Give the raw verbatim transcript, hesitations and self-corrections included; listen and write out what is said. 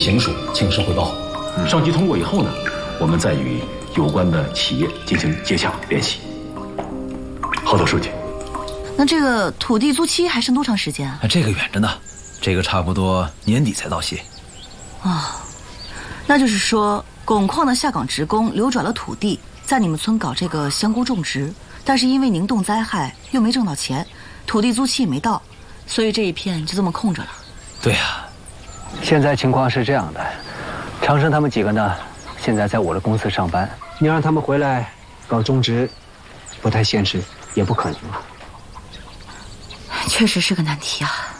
行署请示汇报，嗯、上级通过以后呢，我们再与有关的企业进行接洽联系。好的，书记。 那这个土地租期还剩多长时间啊？ 这个远着呢，这个差不多年底才到期。 哦，那就是说，汞矿的下岗职工流转了土地，在你们村搞这个香菇种植，但是因为宁冻灾害又没挣到钱，土地租期也没到，所以这一片就这么空着了。 对呀、啊， 现在情况是这样的，长生他们几个呢，现在在我的公司上班，你让他们回来搞种植，不太现实，也不可能了。 确实是个难题啊。